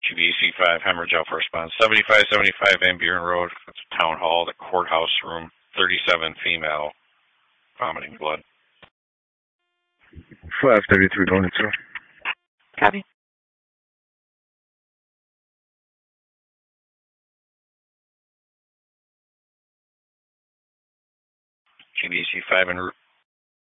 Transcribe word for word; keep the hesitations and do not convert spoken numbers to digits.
Q B C five, hemorrhage alpha response. seventy-five seventy-five Van Buren Road, that's Town Hall, the courthouse room. thirty-seven female, vomiting blood. five thirty-three, go ahead, sir. Copy. Q B C five en route